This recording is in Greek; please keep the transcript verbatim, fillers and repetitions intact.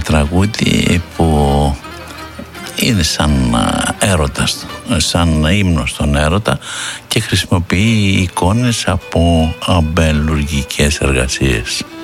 τραγούδι που είναι σαν έρωτας, σαν ύμνο στον έρωτα και χρησιμοποιεί εικόνες από αμπελουργικές εργασίες.